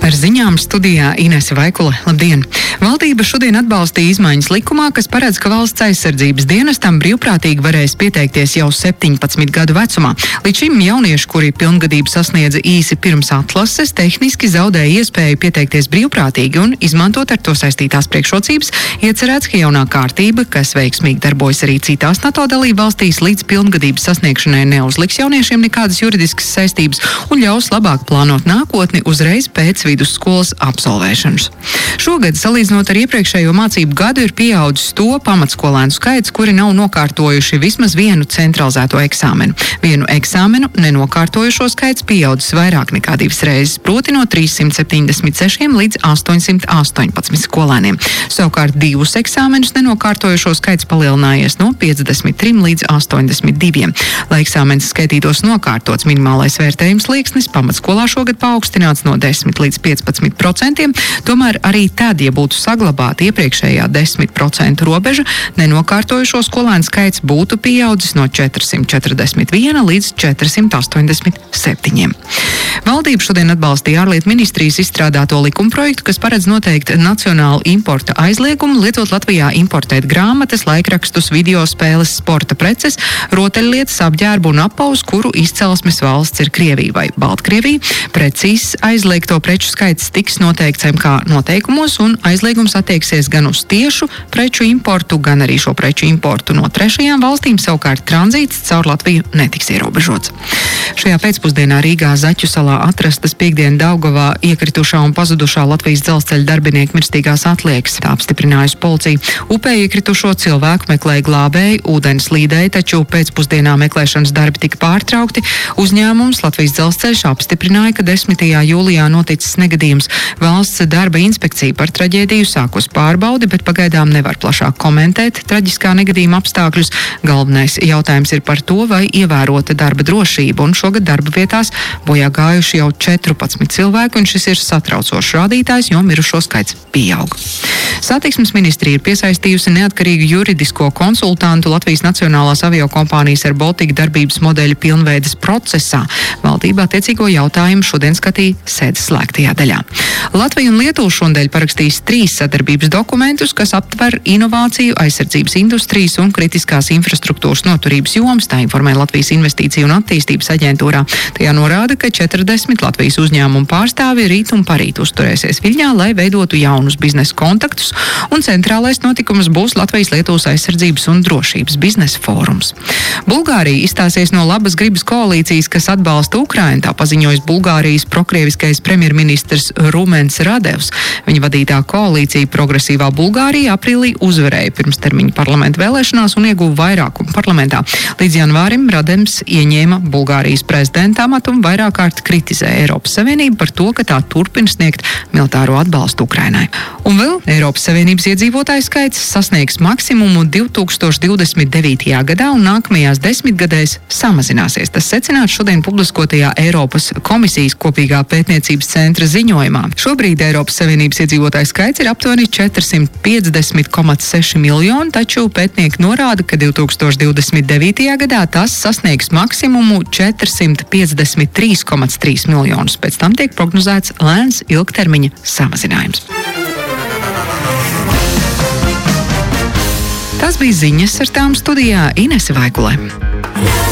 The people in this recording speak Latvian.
Ar ziņām studijā Inese Vaikule. Labdien! Valdība šodien atbalstīja izmaiņas likumā, kas paredz, ka valsts aizsardzības dienestam brīvprātīgi varēs pieteikties jau 17 gadu vecumā. Līdz šim jaunieši, kuri pilngadību sasniedza īsi pirms atlases, tehniski zaudēja iespēju pieteikties brīvprātīgi un izmantot ar to saistītās priekšrocības. Iecerēts, ka jaunā kārtība, kas veiksmīgi darbojas arī citās NATO dalībvalstīs, līdz pilngadības sasniegšanai neuzliks jauniešiem nekādas juridiskas saistības un ļaus labāk plānot nākotni uzreiz pēc vidusskolas absolvēšanas. Šogad, salīdzinot ar iepriekšējo mācību gadu, ir pieaudzis to pamatskolēnu skaits, kuri nav nokārtojuši vismaz vienu centralizēto eksāmenu. Vienu eksāmenu nenokārtojušo skaits pieaudzis vairāk nekā 2 reizes, proti no 376 līdz 818 skolēniem. Savukārt 2 eksāmenus nenokārtojušo skaits palielinājies no 53 līdz 82. Lai eksāmenis skaitītos nokārtots, minimālais vērtējums slieksnis pamatskolā šogad paaugstināts no 10 līdz 15%, tomēr arī tad, ja būtu saglabāta iepriekšējā 10% robeža, nenokārtojušo skolēnu skaits būtu pieaudzis no 441 līdz 487. Valdība šodien atbalstīja ārlietu ministrijas izstrādāto likumprojektu, kas paredz noteikt nacionālu importa aizliegumu, lietot Latvijā importēt grāmatas, laikrakstus, video spēles, sporta preces, rotaļlietas, apģērbu un apaus, kuru izcelsmes valsts ir Krievija vai Baltkrievija. Precīzs aizliegto preču skaits tiks noteikts MK noteikumos, un aizliegums attieksies gan uz tiešu preču importu, gan arī šo preču importu no trešajām valstīm. Savukārt tranzīts caur Latviju netiks ierobežots. Šajā pēcpusdienā Rīgā Zaķu salā atrastas piekdien Daugavā iekritušā un pazudušā Latvijas dzelzceļa darbinieka mirstīgās atliekas. Tā apstiprinājusi policija. Upē iekritušo cilvēku meklēja glābēji, ūdens līdēja, taču pēcpusdienā meklēšanas darbi tika pārtraukti. Uzņēmums Latvijas dzelzceļš apstiprināja, ka 10. jūlijā noticis negadījums. Valsts darba inspekcija par traģēdiju sākus pārbaudi, bet pagaidām nevar plašāk komentēt traģiskā negadījuma apstākļus. Galvenais jautājums ir par to, vai ievērota darba drošība, un šogad darba vietās bojā gājuši jau 14 cilvēki, un šis ir satraucošs rādītājs, jo mirušo skaits pieaug. Satiksmes ministrija ir piesaistījusi neatkarīgu juridisko konsultantu Latvijas Nacionālās aviokompānijas Air Baltica darbības modeļa pilnveides procesā. Valdībā attiecīgo jautājumu šodien skatīja sēdes slēgtajā daļā. Latvija un Lietuva šodien parakstīs 3 sadarbības dokumentus, kas aptver inovāciju, aizsardzības industrijas un kritiskās infrastruktūras noturības jomas, tā informē Latvijas Investīciju un attīstības aģentūrā. Tajā norāda, ka 40 Latvijas uzņēmumu pārstāvi rīt un parīt uzturēsies Viļņā, lai veidotu jaunus biznesa kontaktus, un centrālais notikums būs Latvijas-Lietuvas aizsardzības un drošības biznesa fórums. Bulgārija izstāsies no labas gribas koalīcijas, kas atbalsta Ukrainu, tā paziņojis Bulgārijas prokrieviskais premjerministrs Rumens Radevs. Viņa vadītā koalīcija Progresīvā Bulgārija aprīlī uzvarēja pirmstermiņa parlamenta vēlēšanās un ieguva vairākumu parlamentā. Līdz janvārim Radevs ieņēma Bulgārijas prezidenta amatu un vairāk kārt kritizēja Eiropas Savienību par to, ka tā turpina sniegt militāro atbalstu Ukrainai. Un vēl Eiropas Savienības iedzīvotāju skaits sasniegs maksimumu 2029. gadā un nākamajās 10 gadēs samazināsies. Tas secināts šodien publiskotajā Eiropas komisijas kopīgā pētniecības centra ziņojumā. Šobrīd Eiropas Savienības iedzīvotāju skaits ir aptuveni 450,6 miljoni, taču pētnieki norāda, ka 2029. gadā tas sasniegs maksimumu 453,3 miljonus. Pēc tam tiek prognozēts lēns ilgtermiņa samazinājums. Tas bija ziņas, ar tām studijā Inese Vaikule.